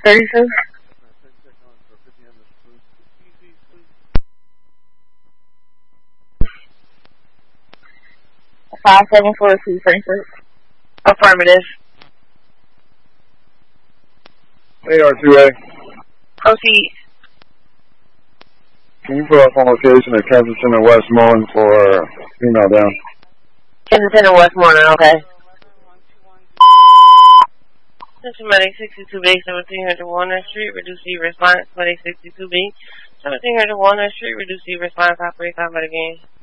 32? 5742 Frankfurt. Affirmative. AR2A. Proceed. Can you put us on location at Kensington and Westmoreland for female down? Kensington and Westmoreland, okay. Central Medic 62B, 1700 Walnut Street, reduce the response, Medic 62B, 1700 Walnut Street, reduce the response, operate combat again.